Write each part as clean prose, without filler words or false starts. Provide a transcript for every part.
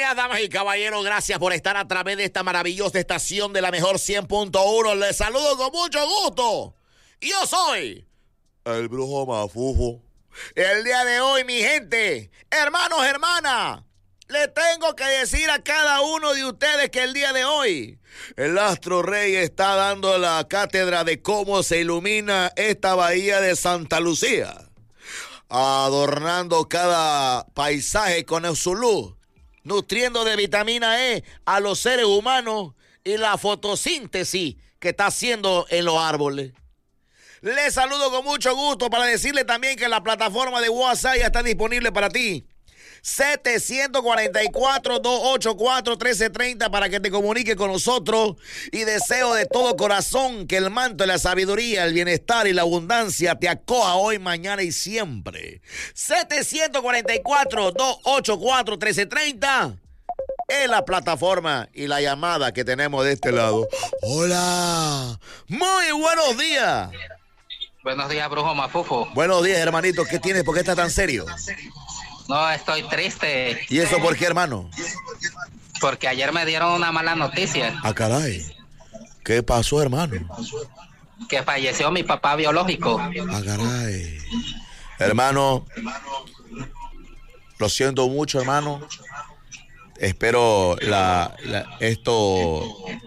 días, damas y caballeros. Gracias por estar a través de esta maravillosa estación de la mejor 100.1. Les saludo con mucho gusto. Yo soy el brujo mafufo. El día de hoy, mi gente, hermanos, hermanas, le tengo que decir a cada uno de ustedes que el día de hoy el Astro Rey está dando la cátedra de cómo se ilumina esta bahía de Santa Lucía, adornando cada paisaje con su luz, nutriendo de vitamina E a los seres humanos y la fotosíntesis que está haciendo en los árboles. Les saludo con mucho gusto para decirle también que la plataforma de WhatsApp ya está disponible para ti. 744-284-1330 para que te comuniques con nosotros, y deseo de todo corazón que el manto de la sabiduría, el bienestar y la abundancia te acoja hoy, mañana y siempre. 744-284-1330 es la plataforma y la llamada que tenemos de este lado. Hola, muy buenos días. Buenos días, brujo mafufo. Buenos días, hermanito. ¿Qué tienes? ¿Por qué estás tan serio? No, estoy triste. ¿Y eso por qué, hermano? Porque ayer me dieron una mala noticia. Ah, caray. ¿Qué pasó, hermano? Que falleció mi papá biológico. Ah, caray. Hermano, lo siento mucho, hermano. Espero esto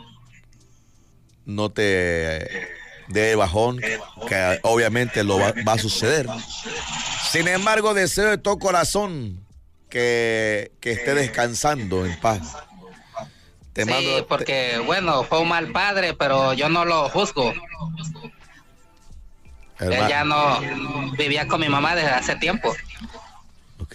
no te dé bajón, que obviamente lo va a suceder. Sin embargo, deseo de todo corazón que esté descansando en paz. Sí, porque, bueno, fue un mal padre, pero yo no lo juzgo. Él ya no vivía con mi mamá desde hace tiempo. Ok.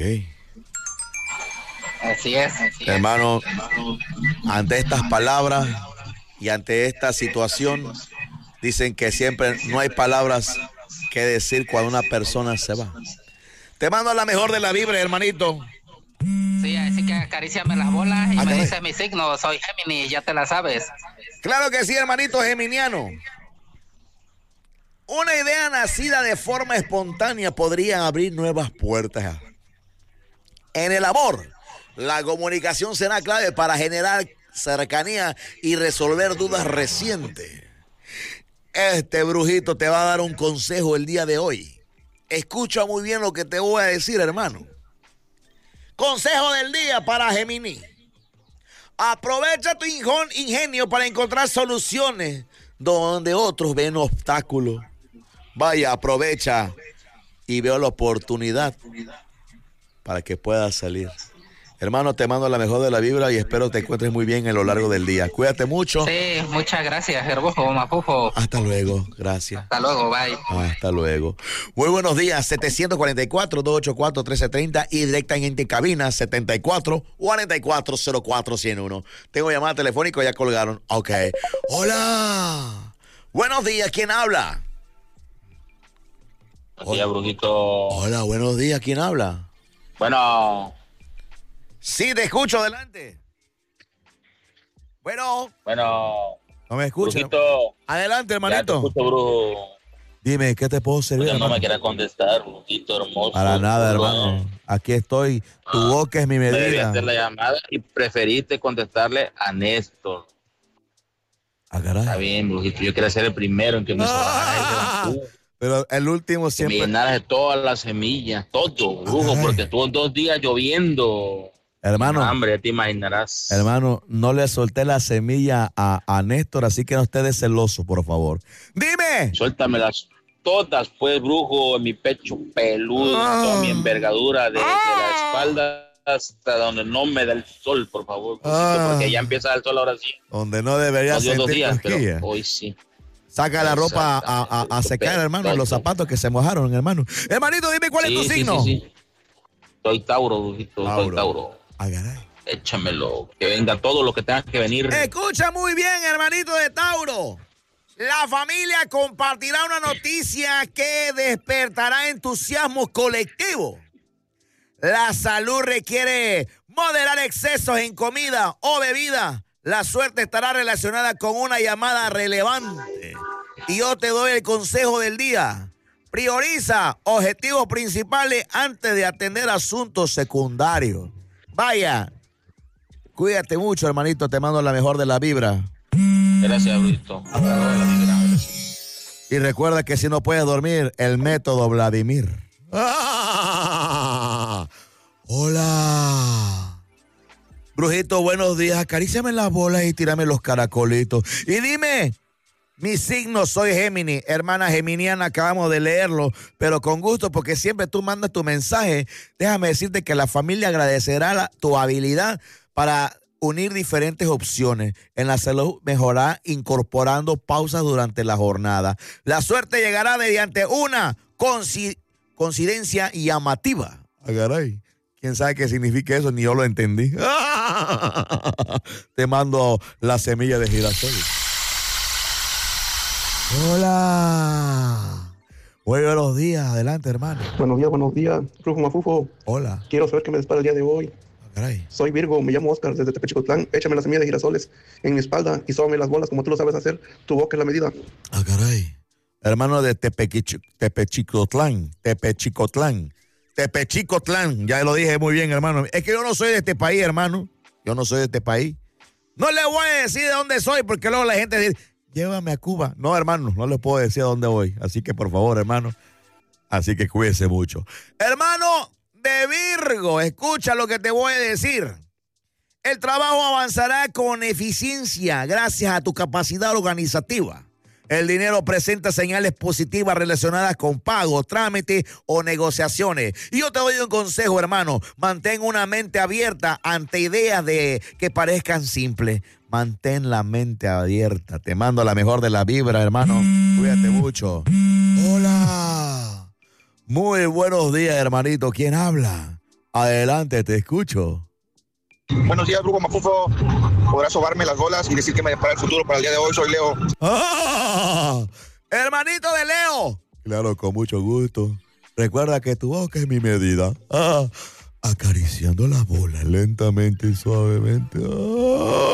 Así es. Hermano, ante estas palabras y ante esta situación, dicen que siempre no hay palabras que decir cuando una persona se va. Te mando la mejor de la vibra, hermanito. Sí, así que acaríciame las bolas y me dices mi signo. Soy Géminis, ya te la sabes. Claro que sí, hermanito geminiano. Una idea nacida de forma espontánea podría abrir nuevas puertas. En el amor, la comunicación será clave para generar cercanía y resolver dudas recientes. Este brujito te va a dar un consejo el día de hoy. Escucha muy bien lo que te voy a decir, hermano. Consejo del día para Géminis. Aprovecha tu ingenio para encontrar soluciones donde otros ven obstáculos. Vaya, aprovecha y veo la oportunidad para que puedas salir. Hermano, te mando la mejor de la vibra y espero te encuentres muy bien a lo largo del día. Cuídate mucho. Sí, muchas gracias, herbojo, mafufo. Hasta luego, gracias. Hasta luego, bye. Hasta luego. Muy buenos días, 744-284-1330 y directamente en cabina, 74-4404-101. Tengo llamada telefónica, ya colgaron. Ok. Hola. Buenos días, ¿quién habla? Buenos días, brujito. Hola, buenos días, ¿quién habla? Bueno. Sí, te escucho, adelante. Bueno. No me escucha. Brujito. Adelante, hermanito. Ya te escucho, brujo. Dime, ¿qué te puedo servir? Porque no me quieras contestar, brujito hermoso. Para nada, hermano. Aquí estoy. Tu boca es mi medida. Debería hacer la llamada y preferiste contestarle a Néstor. Ah, caray. Está bien, brujito. Yo quería ser el primero en que me sobrara ese. Pero el último siempre. Que me llenaras de todas las semillas, todo, brujo, porque estuvo 2 días lloviendo. Hermano. Hambre, ya te imaginarás. Hermano, no le solté la semilla a Néstor, así que no esté de celoso, por favor. ¡Dime! Suéltamelas todas, pues, brujo, en mi pecho peludo, toda mi envergadura, desde la espalda hasta donde no me da el sol, por favor, brujito, porque ya empieza el sol ahora sí. Donde no debería ser 2 días, pero hoy sí. Saca la ropa a secar, hermano, los zapatos que se mojaron, hermano. Hermanito, dime cuál es tu signo. Sí. Soy Tauro, brujito, soy Tauro. Ah, caray. Échamelo, que venga todo lo que tenga que venir. Escucha muy bien, hermanito de Tauro. La familia compartirá una noticia que despertará entusiasmo colectivo. La salud requiere moderar excesos en comida o bebida. La suerte estará relacionada con una llamada relevante. Y yo te doy el consejo del día. Prioriza objetivos principales antes de atender asuntos secundarios. Vaya, Cuídate mucho, hermanito. Te mando la mejor de la vibra. Gracias, Brito. Y recuerda que si no puedes dormir, el método Vladimir. Hola. Brujito, buenos días. Acaríciame las bolas y tírame los caracolitos. Y dime, mi signo, soy Géminis. Hermana geminiana, acabamos de leerlo, pero con gusto, porque siempre tú mandas tu mensaje. Déjame decirte que la familia agradecerá tu habilidad para unir diferentes opciones. En la salud mejorará incorporando pausas durante la jornada. La suerte llegará mediante una coincidencia llamativa. Caray. ¿Quién sabe qué significa eso? Ni yo lo entendí. Te mando la semilla de girasol. Hola. Muy buenos días. Adelante, hermano. Buenos días. Brujo Mafufo. Hola. Quiero saber qué me despara el día de hoy. Caray. Soy Virgo, me llamo Oscar desde Tepechicotlán. Échame la semilla de girasoles en mi espalda y sóbame las bolas como tú lo sabes hacer. Tu boca es la medida. Caray. Hermano de Tepechicotlán. Ya lo dije muy bien, hermano. Es que yo no soy de este país, hermano. Yo no soy de este país. No le voy a decir de dónde soy, porque luego la gente dice, llévame a Cuba. No, hermano, no les puedo decir a dónde voy. Así que, por favor, hermano. Así que cuídese mucho. Hermano de Virgo, escucha lo que te voy a decir. El trabajo avanzará con eficiencia gracias a tu capacidad organizativa. El dinero presenta señales positivas relacionadas con pago, trámites o negociaciones. Y yo te doy un consejo, hermano. Mantén una mente abierta ante ideas que parezcan simples. Mantén la mente abierta. Te mando la mejor de la vibra, hermano. Cuídate mucho. Hola. Muy buenos días, hermanito. ¿Quién habla? Adelante, te escucho. Buenos días, Brujo Mafufo. Podrás sobarme las bolas y decir que me depara el futuro para el día de hoy. Soy Leo. Hermanito de Leo. Claro, con mucho gusto. Recuerda que tu boca es mi medida. Acariciando las bolas lentamente y suavemente.